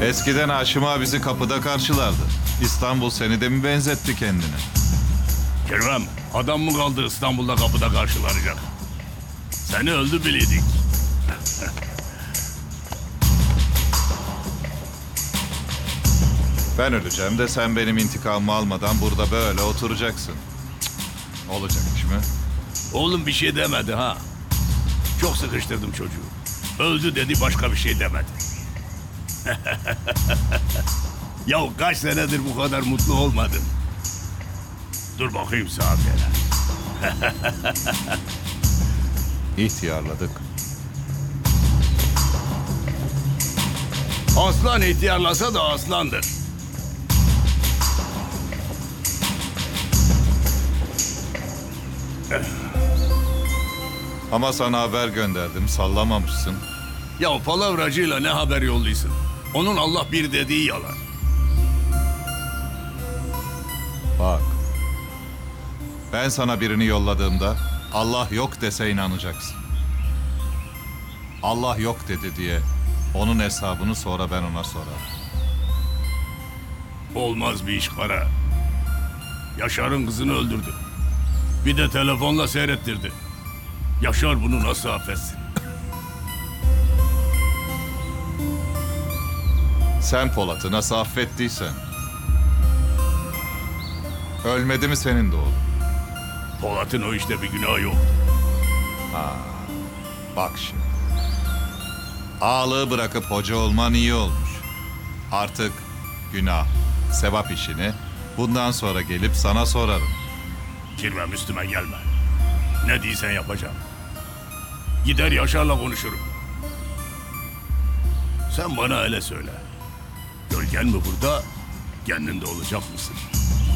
Eskiden Haşim ağa bizi kapıda karşılardı. İstanbul seni de mi benzetti kendine? Kerem, adam mı kaldı İstanbul'da kapıda karşılanacak? Seni öldü biliydik. Ben öleceğim de sen benim intikamımı almadan burada böyle oturacaksın. Cık, olacak iş mi? Oğlum bir şey demedi ha. Çok sıkıştırdım çocuğu. Öldü dedi, başka bir şey demedi. Ya kaç senedir bu kadar mutlu olmadın. Dur bakayım sağa gene. İhtiyarladık. Aslan ihtiyarlasa da aslandır. Ama sana haber gönderdim, sallamamışsın. Ya palavracıyla ne haber yolluyorsun? Onun Allah bir dediği yalan. Bak. Ben sana birini yolladığımda Allah yok dese inanacaksın. Allah yok dedi diye onun hesabını sonra ben ona sorarım. Olmaz bir iş Kara. Yaşar'ın kızını öldürdü. Bir de telefonla seyrettirdi. Yaşar bunu nasıl affetsin? Sen Polat'ı nasıl affettiysen. Ölmedi mi senin de oğlun? Polat'ın o işte bir günahı yok. Bak şimdi. Ağalığı bırakıp hoca olman iyi olmuş. Artık günah, sevap işini bundan sonra gelip sana sorarım. Girmem üstüme gelme. Ne diysen yapacağım. Gider Yaşar'la konuşurum. Sen bana öyle söyle. Gölgen mi burada, kendin de olacak mısın?